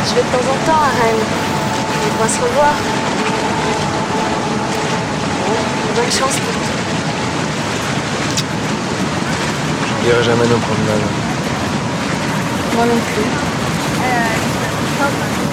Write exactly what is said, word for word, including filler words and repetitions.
Je vais de temps en temps à Rennes. On va se revoir. Bon, bonne chance pour tout. Je n'irai jamais nos promenades. Moi non plus.